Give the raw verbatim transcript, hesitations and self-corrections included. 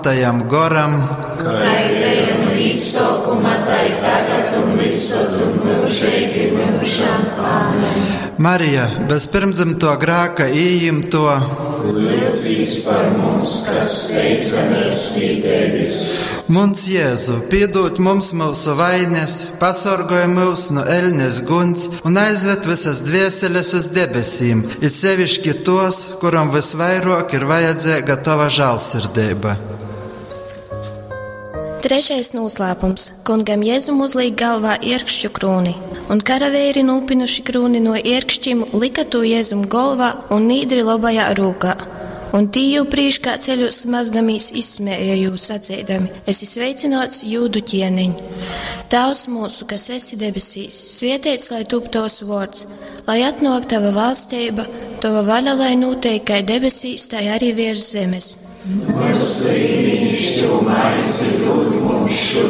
tajam goram, kā ejam izsokuma, tai tagad un visur un mūžīgi mūžam. Āmen. Marija, bez pirmdzimto grēka ījimto, lūdzīs par mums, kas steidzamies pie tevis. Muns Jēzu, piedod mums mūsu vainas, pasargāj mūs no eļņas guns un aizved visas dvieseles uz debesīm, it sevišķi tos, kuram visvairāk ir vajadzīga tava žēlsirdība. Trešais noslēpums. Kungam Jēzum uzlīk galvā ierkšķu krūni, un karavēri nūpinuši krūni no ierkšķim lika to Jēzum galvā un nīdri lobajā rūkā. Un tī jau prīškā ceļos mazdamīs izsmēja jūs sacīdami, esi sveicināts jūdu ķieniņ. Tavs mūsu, kas esi debesīs, svietēts, lai tup tavs vārds, lai atnāk tava valstība, tava vaļa, lai notiek kā debesīs, tā arī virs zemes. Mūsu